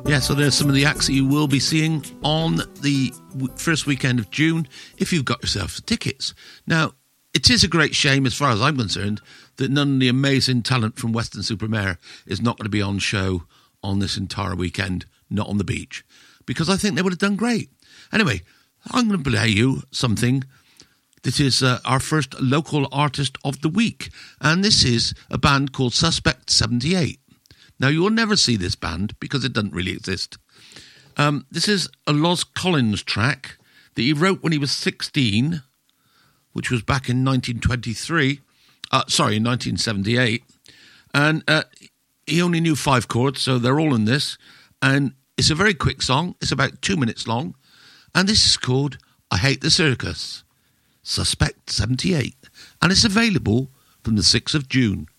Yeah, so there's some of the acts that you will be seeing on the first weekend of June if you've got yourself tickets. Now, it is a great shame, as far as I'm concerned, that none of the amazing talent from Weston-super-Mare is not going to be on show on this entire weekend, not on the beach, because I think they would have done great. Anyway, I'm going to play you something. This is our first local artist of the week, and this is a band called Suspect 78. Now, you'll never see this band because it doesn't really exist. This is a Los Collins track that he wrote when he was 16, which was back in 1923. In 1978. And he only knew 5 chords, so they're all in this. And it's a very quick song. It's about 2 minutes long. And this is called I Hate the Circus, Suspect 78. And it's available from the 6th of June.